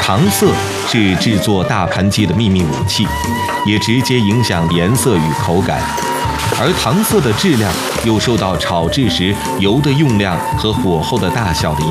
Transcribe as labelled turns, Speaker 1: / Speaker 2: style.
Speaker 1: 糖色是制作大盘鸡的秘密武器，也直接影响颜色与口感。而糖色的质量又受到炒制时油的用量和火候的大小的影响。